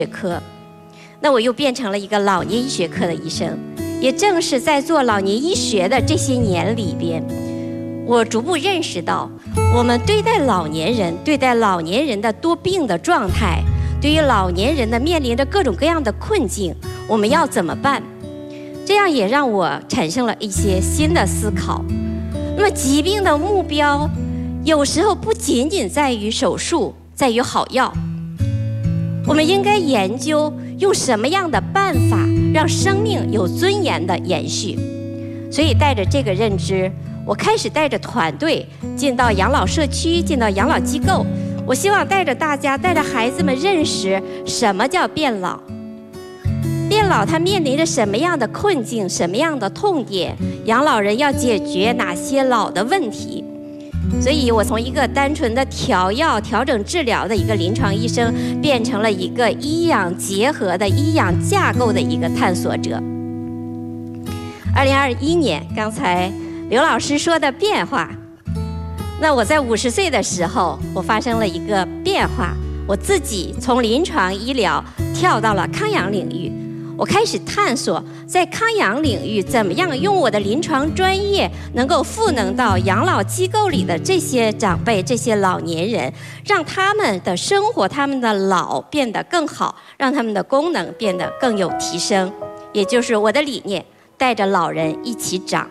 科，那我又变成了一个老年医学科的医生。也正是在做老年医学的这些年里边，我逐步认识到，我们对待老年人的多病的状态，对于老年人的面临着各种各样的困境，我们要怎么办？这样也让我产生了一些新的思考。那么疾病的目标，有时候不仅仅在于手术，在于好药。我们应该研究用什么样的办法让生命有尊严的延续。所以带着这个认知，我开始带着团队进到养老社区，进到养老机构。我希望带着大家，带着孩子们认识什么叫变老。变老它面临着什么样的困境，什么样的痛点，养老人要解决哪些老的问题。所以我从一个单纯的调药、调整治疗的一个临床医生，变成了一个医养结合的医养架构的一个探索者。2021年，刚才刘老师说的变化，那我在50岁的时候，我发生了一个变化，我自己从临床医疗跳到了康养领域。我开始探索在康养领域怎么样用我的临床专业能够赋能到养老机构里的这些长辈、这些老年人，让他们的生活、他们的老变得更好，让他们的功能变得更有提升。也就是我的理念，带着老人一起长。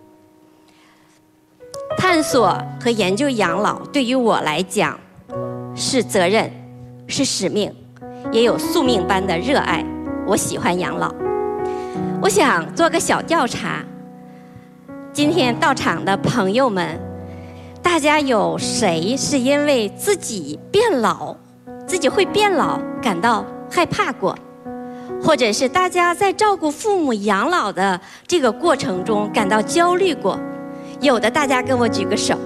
探索和研究养老对于我来讲是责任，是使命，也有宿命般的热爱。我喜欢养老。我想做个小调查，今天到场的朋友们，大家有谁是因为自己变老，自己会变老感到害怕过？或者是大家在照顾父母养老的这个过程中感到焦虑过？有的大家跟我举个手。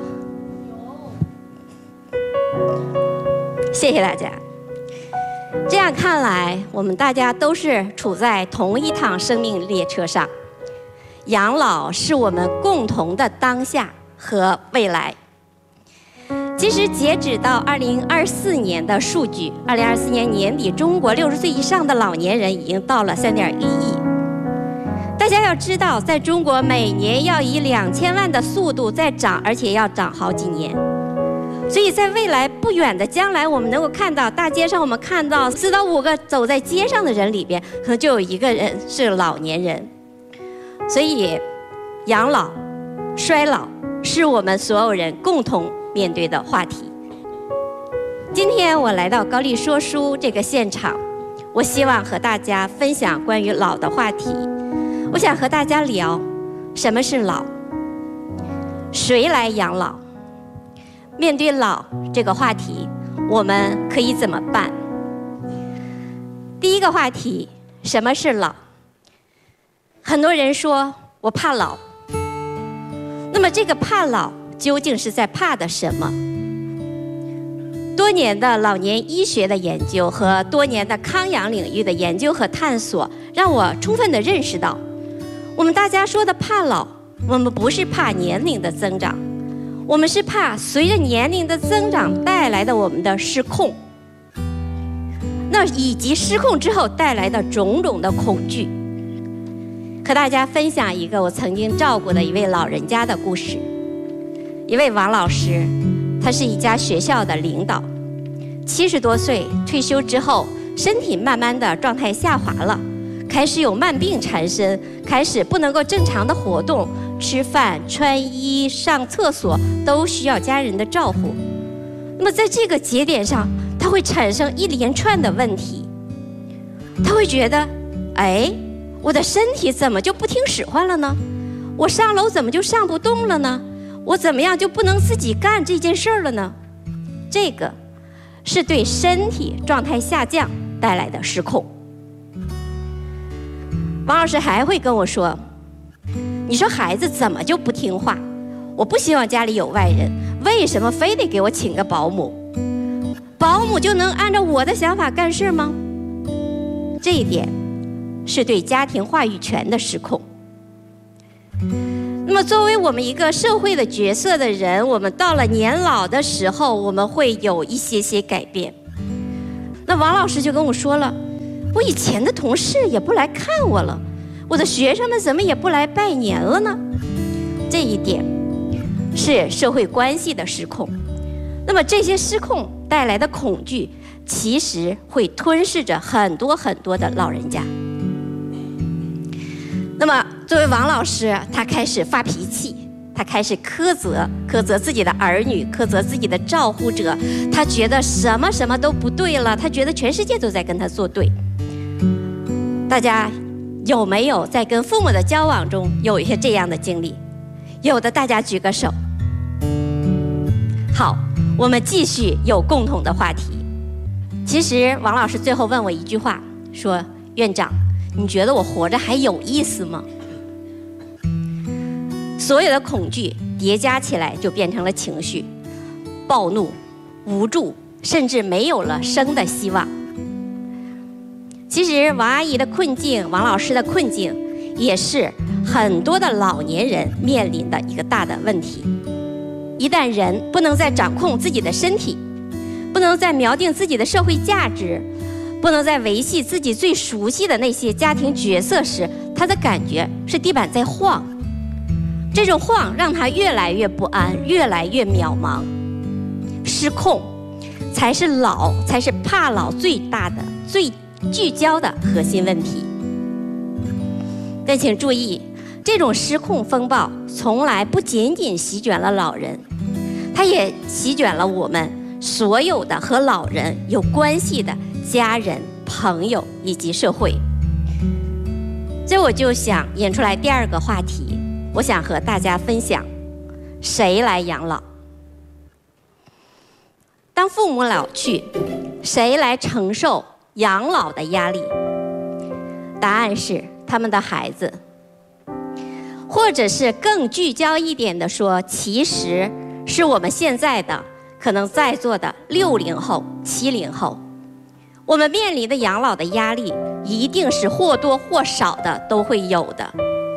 谢谢大家。这样看来，我们大家都是处在同一趟生命列车上。养老是我们共同的当下和未来。其实截止到2024年的数据，2024年年底，中国60岁以上的老年人已经到了3.1亿。大家要知道，在中国每年要以2000万的速度在涨，而且要涨好几年。所以在未来不远的将来，我们能够看到大街上，我们看到4到5个走在街上的人里边，可能就有1个人是老年人。所以养老、衰老是我们所有人共同面对的话题。今天我来到高丽说书这个现场，我希望和大家分享关于老的话题。我想和大家聊什么是老，谁来养老，面对老这个话题，我们可以怎么办？第一个话题，什么是老？很多人说我怕老，那么这个怕老究竟是在怕的什么？多年的老年医学的研究和多年的康养领域的研究和探索，让我充分地认识到，我们大家说的怕老，我们不是怕年龄的增长，我们是怕随着年龄的增长带来的我们的失控，那以及失控之后带来的种种的恐惧。和大家分享一个我曾经照顾的一位老人家的故事。一位王老师，他是一家学校的领导，70多岁退休之后，身体慢慢的状态下滑了，开始有慢病缠身，开始不能够正常的活动，吃饭、穿衣、上厕所都需要家人的照顾。那么在这个节点上，他会产生一连串的问题。他会觉得，我的身体怎么就不听使唤了呢？我上楼怎么就上不动了呢？我怎么样就不能自己干这件事了呢？这个是对身体状态下降带来的失控。王老师还会跟我说，你说孩子怎么就不听话？我不希望家里有外人，为什么非得给我请个保姆？保姆就能按照我的想法干事吗？这一点是对家庭话语权的失控。那么作为我们一个社会的角色的人，我们到了年老的时候，我们会有一些改变。那王老师就跟我说了， 我以前的同事也不来看我了，我的学生们怎么也不来拜年了呢？这一点是社会关系的失控。那么这些失控带来的恐惧，其实会吞噬着很多很多的老人家。那么作为王老师，他开始发脾气，他开始苛责自己的儿女，苛责自己的照护者，他觉得什么都不对了，他觉得全世界都在跟他作对。大家有没有在跟父母的交往中有一些这样的经历？有的大家举个手。好，我们继续有共同的话题。其实王老师最后问我一句话，说：院长，你觉得我活着还有意思吗？所有的恐惧叠加起来，就变成了情绪，暴怒、无助，甚至没有了生的希望。其实王阿姨的困境，王老师的困境，也是很多的老年人面临的一个大的问题。一旦人不能再掌控自己的身体，不能再锚定自己的社会价值，不能再维系自己最熟悉的那些家庭角色时，他的感觉是地板在晃。这种晃让他越来越不安，越来越渺茫。失控才是怕老最大的、最聚焦的核心问题。但请注意，这种失控风暴从来不仅仅席卷了老人，它也席卷了我们所有的和老人有关系的家人、朋友以及社会。这我就想引出来第二个话题，我想和大家分享：谁来养老？当父母老去，谁来承受养老的压力？答案是他们的孩子。或者是更聚焦一点的说，其实是我们现在的可能在座的60后、70后，我们面临的养老的压力一定是或多或少的都会有的。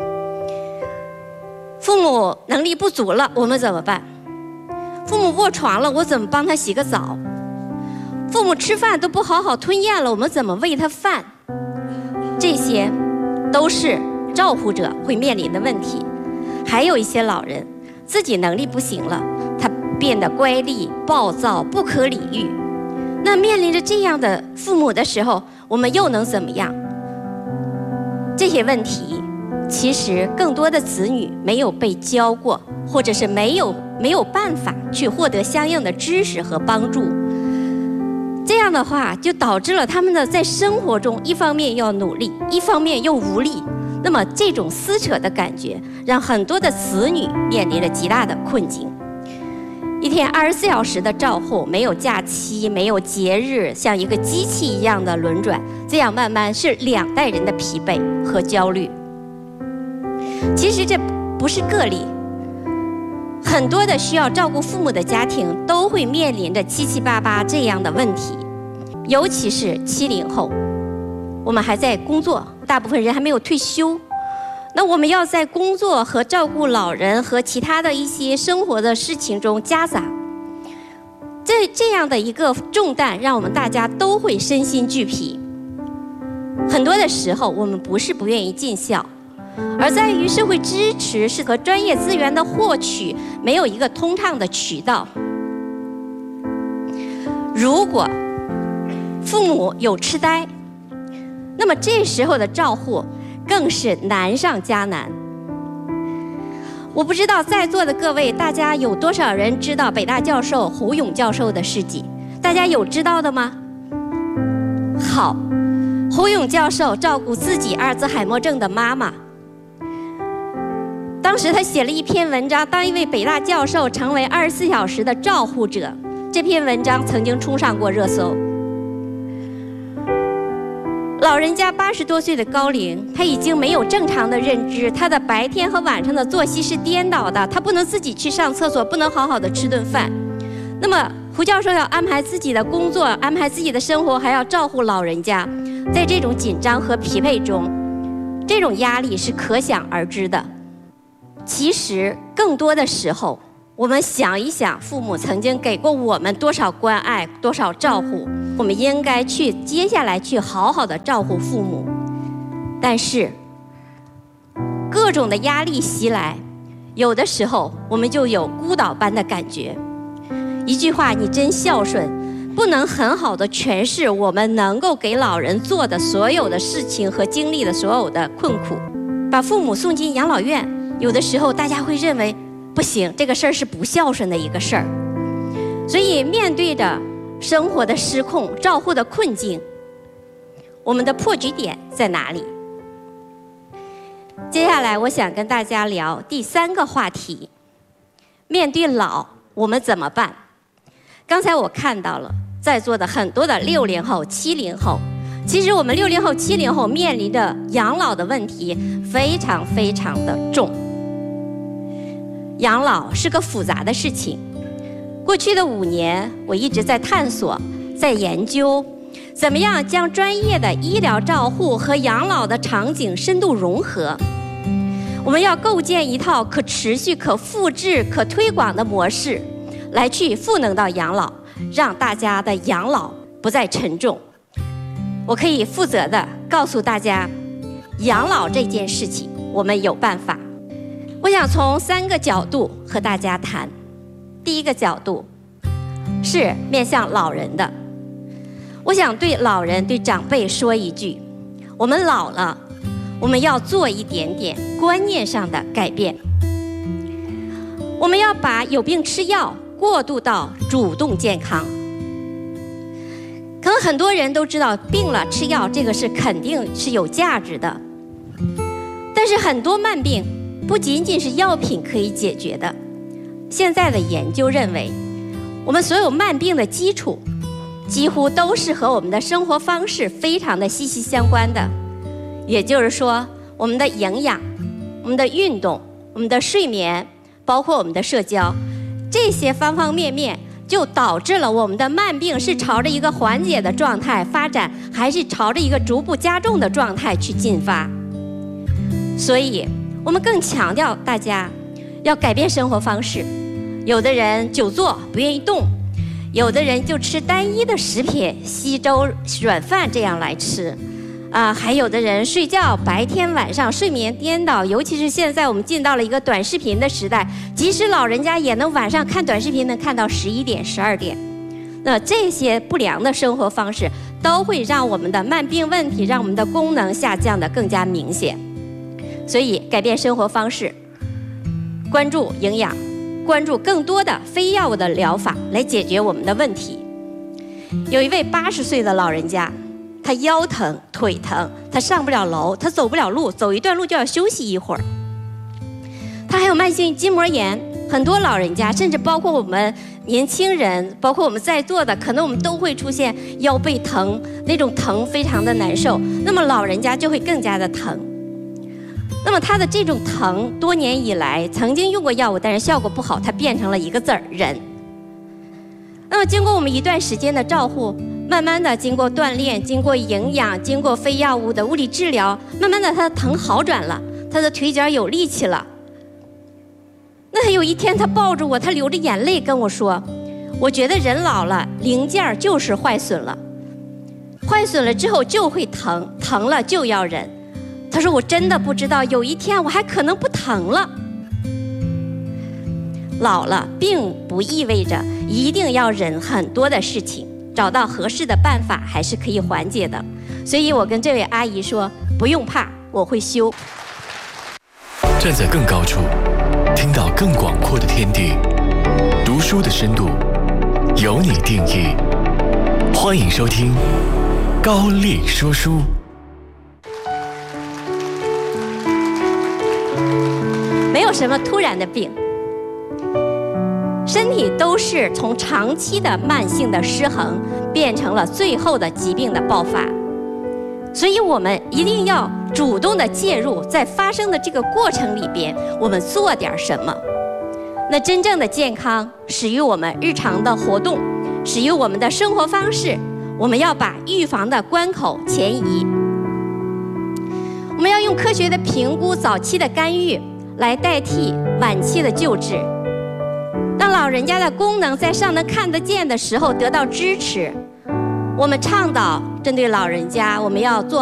父母能力不足了，我们怎么办？父母卧床了，我怎么帮他洗个澡？父母吃饭都不好好吞咽了，我们怎么喂他饭？这些都是照护者会面临的问题。还有一些老人自己能力不行了，他变得乖戾、暴躁、不可理喻。那面临着这样的父母的时候，我们又能怎么样？这些问题其实更多的子女没有被教过，或者是没有办法去获得相应的知识和帮助。这样的话就导致了他们的在生活中一方面要努力，一方面又无力。那么这种撕扯的感觉让很多的子女面临着极大的困境。一天24小时的照护，没有假期，没有节日，像一个机器一样的轮转，这样慢慢是2代人的疲惫和焦虑。其实这不是个例，很多的需要照顾父母的家庭都会面临着七七八八这样的问题。尤其是70后，我们还在工作，大部分人还没有退休，那我们要在工作和照顾老人和其他的一些生活的事情中夹杂，这样的一个重担让我们大家都会身心俱疲。很多的时候我们不是不愿意尽孝，而在于社会支持是和专业资源的获取没有一个通畅的渠道。如果父母有痴呆，那么这时候的照护更是难上加难。我不知道在座的各位，大家有多少人知道北大教授胡勇教授的事迹？大家有知道的吗？好，胡勇教授照顾自己阿尔兹海默症的妈妈，当时他写了一篇文章，当一位北大教授成为24小时的照护者，这篇文章曾经冲上过热搜。老人家80多岁的高龄，他已经没有正常的认知，他的白天和晚上的作息是颠倒的，他不能自己去上厕所，不能好好的吃顿饭。那么胡教授要安排自己的工作，安排自己的生活，还要照顾老人家，在这种紧张和疲惫中，这种压力是可想而知的。其实更多的时候， 我们想一想，父母曾经给过我们多少关爱，多少照顾，我们应该接下来去好好的照顾父母。但是各种的压力袭来，有的时候我们就有孤岛般的感觉。一句话，你真孝顺，不能很好的诠释我们能够给老人做的所有的事情和经历的所有的困苦。把父母送进养老院，有的时候大家会认为不行，这个事儿是不孝顺的一个事儿。所以面对着生活的失控、照护的困境，我们的破局点在哪里？接下来我想跟大家聊第3个话题，面对老我们怎么办？刚才我看到了在座的很多的60后、70后，其实我们60后、70后面临着养老的问题非常非常的重。养老是个复杂的事情，过去的5年，我一直在探索，在研究，怎么样将专业的医疗照护和养老的场景深度融合。我们要构建一套可持续、可复制、可推广的模式，来去赋能到养老，让大家的养老不再沉重。我可以负责的告诉大家，养老这件事情我们有办法。我想从3个角度和大家谈。第一个角度是面向老人的，我想对老人、对长辈说一句：我们老了，我们要做一点点观念上的改变。我们要把有病吃药过渡到主动健康。可能很多人都知道病了吃药这个是肯定是有价值的，但是很多慢病不仅仅是药品可以解决的。现在的研究认为，我们所有慢病的基础几乎都是和我们的生活方式非常的息息相关的。也就是说，我们的营养、我们的运动、我们的睡眠，包括我们的社交，这些方方面面就导致了我们的慢病是朝着一个缓解的状态发展，还是朝着一个逐步加重的状态去进发。所以我们更强调大家要改变生活方式。有的人久坐不愿意动，有的人就吃单一的食品，稀粥软饭这样来吃，还有的人睡觉白天晚上睡眠颠倒，尤其是现在我们进到了一个短视频的时代，即使老人家也能晚上看短视频，能看到11点、12点。那这些不良的生活方式都会让我们的慢病问题，让我们的功能下降得更加明显。所以改变生活方式，关注营养，关注更多的非药物的疗法来解决我们的问题。有一位80岁的老人家，他腰疼腿疼，他上不了楼，他走不了路，走一段路就要休息一会儿。他还有慢性筋膜炎，很多老人家甚至包括我们年轻人，包括我们在座的，可能我们都会出现腰背疼，那种疼非常的难受，那么老人家就会更加的疼。那么他的这种疼多年以来曾经用过药物，但是效果不好，他变成了一个字儿忍。那么经过我们一段时间的照护，慢慢的经过锻炼，经过营养，经过非药物的物理治疗，慢慢的他的疼好转了，他的腿脚有力气了。那有一天他抱着我，他流着眼泪跟我说，我觉得人老了零件就是坏损了，坏损了之后就会疼，疼了就要忍。他说我真的不知道有一天我还可能不疼了。老了并不意味着一定要忍很多的事情，找到合适的办法还是可以缓解的。所以我跟这位阿姨说，不用怕，我会修。 站在更高处，听到更广阔的天地，读书的深度由你定义。欢迎收听高丽说书。 没有什么突然的病，身体都是从长期的慢性的失衡变成了最后的疾病的爆发，所以我们一定要主动的介入，在发生的这个过程里边，我们做点什么。那真正的健康始于我们日常的活动，始于我们的生活方式，我们要把预防的关口前移，我们要用科学的评估、早期的干预来代替晚期的救治。 当老人家的功能在上能看得见的时候得到支持，我们倡导针对老人家，我们要做